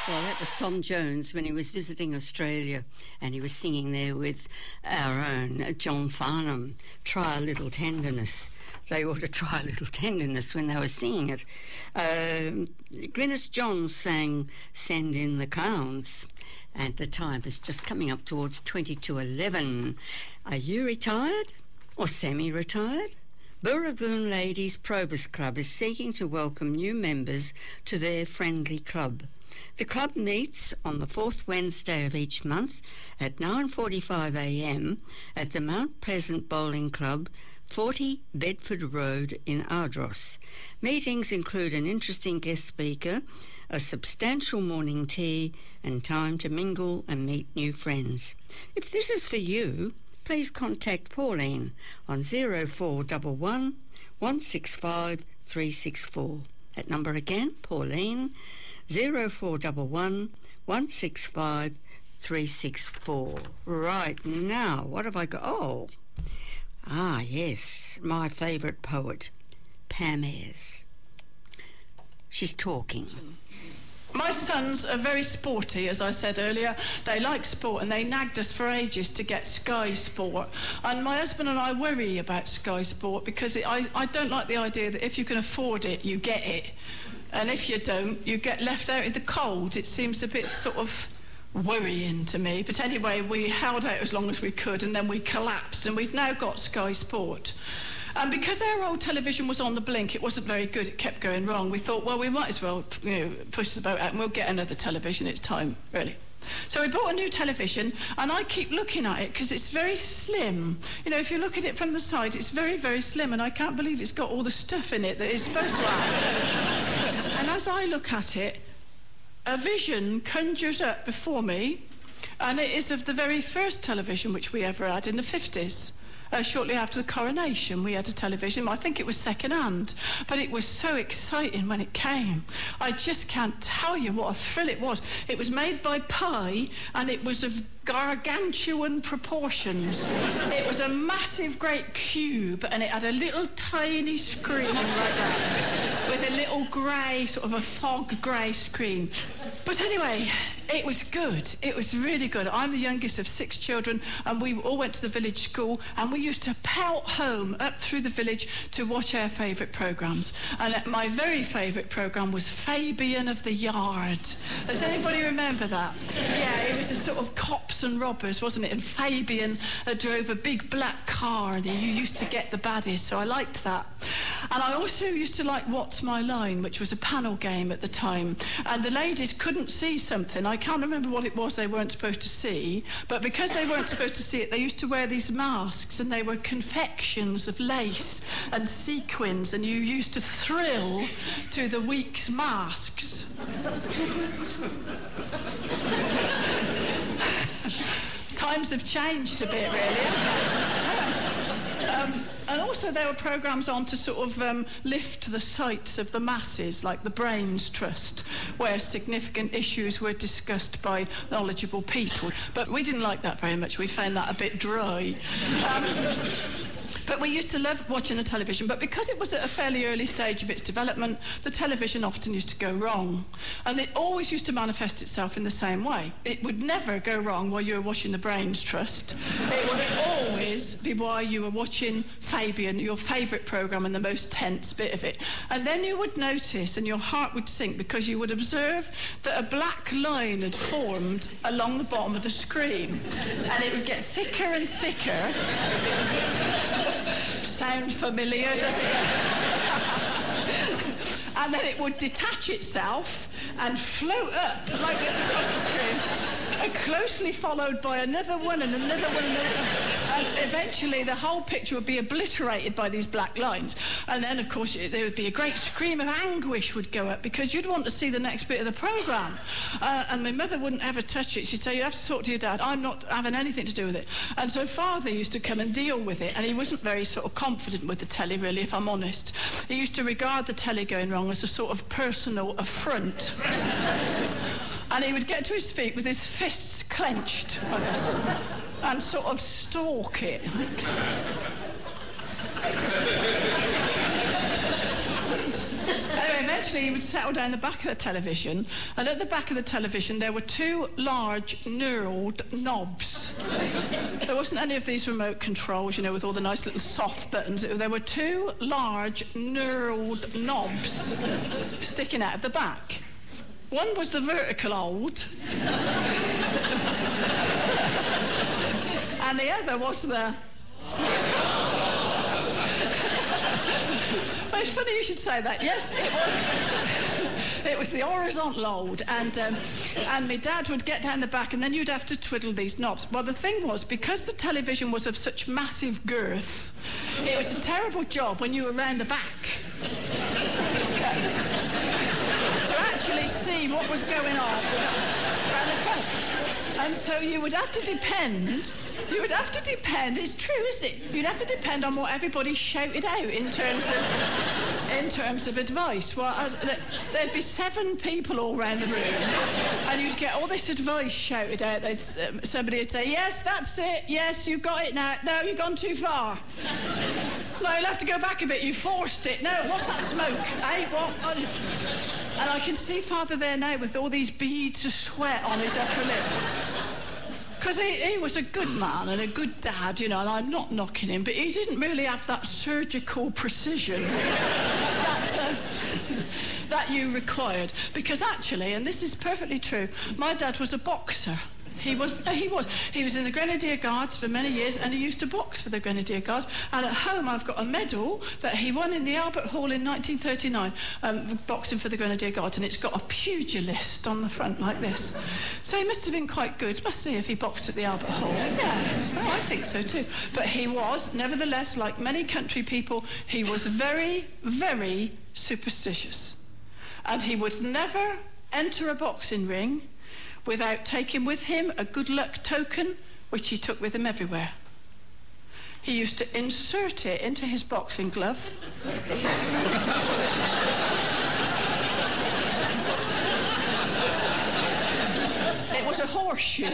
Well, that was Tom Jones when he was visiting Australia, and he was singing there with our own John Farnham, Try a Little Tenderness. They ought to try a little tenderness when they were singing it. Glynis Johns sang Send in the Clowns, and the time is just coming up towards 20 to 11. Are you retired or semi-retired? Burragoon Ladies Probus Club is seeking to welcome new members to their friendly club. The club meets on the fourth Wednesday of each month at 9:45am at the Mount Pleasant Bowling Club, 40 Bedford Road in Ardross. Meetings include an interesting guest speaker, a substantial morning tea, and time to mingle and meet new friends. If this is for you, please contact Pauline on 0411 165 364. That number again, Pauline, 0411 165 364. Right, now, what have I got? Yes, my favourite poet, Pam Ayres. She's talking. My sons are very sporty, as I said earlier. They like sport, and they nagged us for ages to get Sky Sport. And my husband and I worry about Sky Sport because I don't like the idea that if you can afford it, you get it. And if you don't, you get left out in the cold. It seems a bit sort of worrying to me. But anyway, we held out as long as we could, and then we collapsed, and we've now got Sky Sport. And because our old television was on the blink, it wasn't very good, it kept going wrong. We thought, well, we might as well push the boat out and we'll get another television. It's time, really. So we bought a new television, and I keep looking at it because it's very slim. You know, if you look at it from the side, it's very, very slim, and I can't believe it's got all the stuff in it that it's supposed to have. And as I look at it, a vision conjures up before me, and it is of the very first television which we ever had in the 50s. Shortly after the coronation, we had a television. I think it was second-hand, but it was so exciting when it came. I just can't tell you what a thrill it was. It was made by Pi, and it was of gargantuan proportions. It was a massive, great cube, and it had a little tiny screen like that, with a little grey, sort of a fog grey screen. But anyway, it was good. It was really good. I'm the youngest of 6 children, and we all went to the village school, and we used to pelt home up through the village to watch our favourite programmes. And my very favourite programme was Fabian of the Yard. Does anybody remember that? Yeah, it was a sort of cops and robbers, wasn't it? And Fabian drove a big black car, and you used to get the baddies, so I liked that. And I also used to like What's My Line, which was a panel game at the time. And the ladies couldn't see something. I can't remember what it was they weren't supposed to see, but because they weren't supposed to see it, they used to wear these masks, and they were confections of lace and sequins, and you used to thrill to the week's masks. Times have changed a bit, really. And also there were programmes on to sort of lift the sights of the masses, like the Brains Trust, where significant issues were discussed by knowledgeable people. But we didn't like that very much. We found that a bit dry. But we used to love watching the television, but because it was at a fairly early stage of its development, the television often used to go wrong. And it always used to manifest itself in the same way. It would never go wrong while you were watching the Brains Trust. It would always be while you were watching Fabian, your favourite programme, and the most tense bit of it. And then you would notice, and your heart would sink, because you would observe that a black line had formed along the bottom of the screen. And it would get thicker and thicker. Sound familiar, does it? And then it would detach itself and float up like this across the screen, and closely followed by another one and another one and another one. And eventually the whole picture would be obliterated by these black lines. And then, of course, there would be a great scream of anguish would go up, because you'd want to see the next bit of the programme. And my mother wouldn't ever touch it. She'd say, you have to talk to your dad. I'm not having anything to do with it. And so Father used to come and deal with it, and he wasn't very sort of confident with the telly, really, if I'm honest. He used to regard the telly going wrong as a sort of personal affront. And he would get to his feet with his fists clenched like this, and sort of stalk it. Anyway, eventually he would settle down the back of the television, and at the back of the television there were two large knurled knobs. There wasn't any of these remote controls, you know, with all the nice little soft buttons. There were two large knurled knobs sticking out of the back. One was the vertical hold, and the other was the... Well, it's funny you should say that. Yes, it was the horizontal hold, and my dad would get down the back, and then you'd have to twiddle these knobs. Well, the thing was, because the television was of such massive girth, it was a terrible job when you were round the back to actually see what was going on round the front. And so you would have to depend, it's true, isn't it? You'd have to depend on what everybody shouted out in terms of advice. Well, there'd be 7 people all round the room, and you'd get all this advice shouted out. Somebody would say, yes, that's it, yes, you've got it now. No, you've gone too far. No, you'll have to go back a bit, you forced it. No, what's that smoke? Eh, what? And I can see Father there now with all these beads of sweat on his upper lip. Because he was a good man and a good dad, you know, and I'm not knocking him, but he didn't really have that surgical precision that you required. Because actually, and this is perfectly true, my dad was a boxer. He was in the Grenadier Guards for many years, and he used to box for the Grenadier Guards. And at home, I've got a medal that he won in the Albert Hall in 1939, boxing for the Grenadier Guards, and it's got a pugilist on the front like this. So he must have been quite good, must he, if he boxed at the Albert Hall? Yeah, well, I think so too. But he was, nevertheless, like many country people, he was very, very superstitious. And he would never enter a boxing ring without taking with him a good luck token, which he took with him everywhere. He used to insert it into his boxing glove. It was a horseshoe.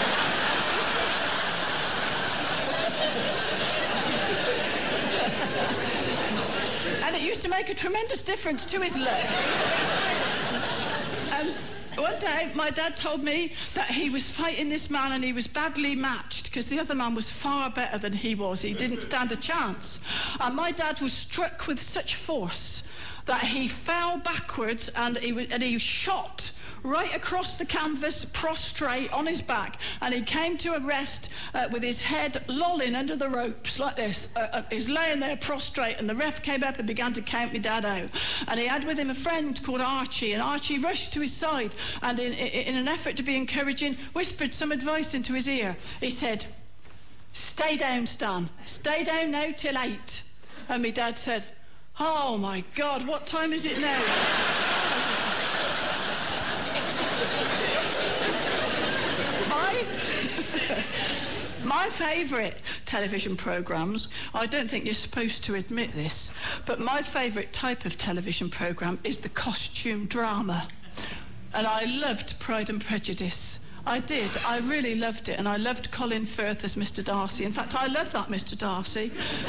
And it used to make a tremendous difference to his luck. One day, my dad told me that he was fighting this man and he was badly matched because the other man was far better than he was. He didn't stand a chance. And my dad was struck with such force that he fell backwards and he shot right across the canvas, prostrate on his back, and he came to a rest with his head lolling under the ropes like this. He's laying there prostrate, and the ref came up and began to count my dad out. And he had with him a friend called Archie, and Archie rushed to his side and in an effort to be encouraging, whispered some advice into his ear. He said, "Stay down, Stan. Stay down now till 8. And my dad said, "Oh my God, what time is it now?" My favourite television programmes, I don't think you're supposed to admit this, but my favourite type of television programme is the costume drama. And I loved Pride and Prejudice. I did. I really loved it. And I loved Colin Firth as Mr. Darcy. In fact, I love that Mr. Darcy.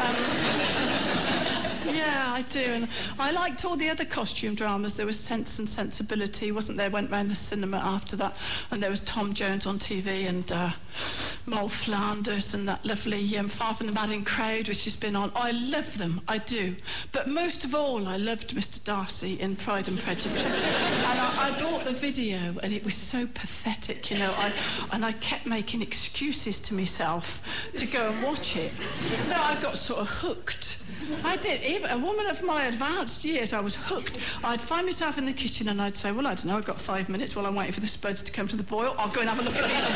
Yeah, I do. And I liked all the other costume dramas. There was Sense and Sensibility, wasn't there? Went round the cinema after that. And there was Tom Jones on TV and Moll Flanders and that lovely Far From the Madding Crowd, which has been on. I love them. I do. But most of all, I loved Mr. Darcy in Pride and Prejudice. And I bought the video, and it was so pathetic, you know. I kept making excuses to myself to go and watch it. No, I got sort of hooked. I did. Even a woman of my advanced years, I was hooked. I'd find myself in the kitchen and I'd say, well, I don't know, I've got 5 minutes while I'm waiting for the spuds to come to the boil. I'll go and have a look at it.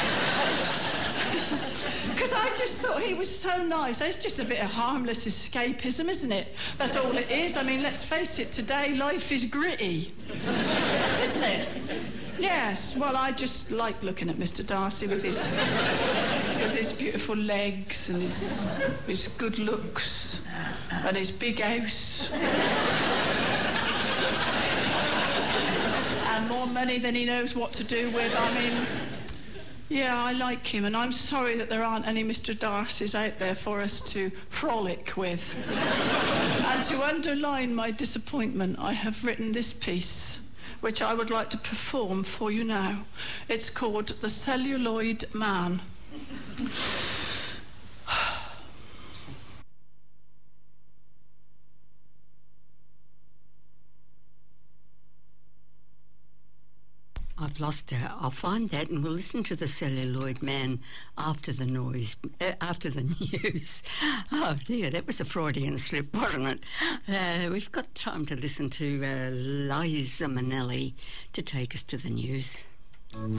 Because I just thought he was so nice. It's just a bit of harmless escapism, isn't it? That's all it is. I mean, let's face it, today life is gritty. Isn't it? Yes, well, I just like looking at Mr. Darcy with his beautiful legs and his good looks and his big house and more money than he knows what to do with. I mean, Yeah, I like him, and I'm sorry that there aren't any Mr. Darcys out there for us to frolic with. And to underline my disappointment, I have written this piece, which I would like to perform for you now. It's called The Celluloid Man. I've lost her. I'll find that and we'll listen to the Celluloid Man after the after the news. Oh dear, that was a Freudian slip, wasn't it? We've got time to listen to Liza Minnelli to take us to the news.